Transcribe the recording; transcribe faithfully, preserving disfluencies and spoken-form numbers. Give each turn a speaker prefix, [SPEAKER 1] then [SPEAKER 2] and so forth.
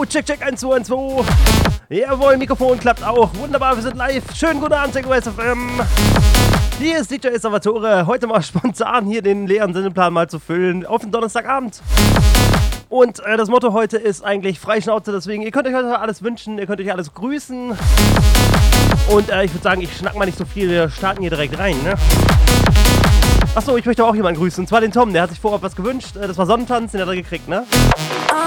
[SPEAKER 1] So, check, check, eins, zwei, eins, zwei. Jawohl, Mikrofon klappt auch. Wunderbar, wir sind live. Schönen guten Abend, Techno S F M. Hier ist D J Salvatore. Heute mal spontan hier den leeren Sendeplan mal zu füllen. Auf den Donnerstagabend. Und äh, das Motto heute ist eigentlich Freischnauze. Deswegen, ihr könnt euch heute alles wünschen. Ihr könnt euch alles grüßen. Und äh, ich würde sagen, ich schnack mal nicht so viel. Wir starten hier direkt rein, ne? Achso, ich möchte auch jemanden grüßen. Und zwar den Tom. Der hat sich vorab was gewünscht. Das war Sonnentanz, den hat er gekriegt, ne?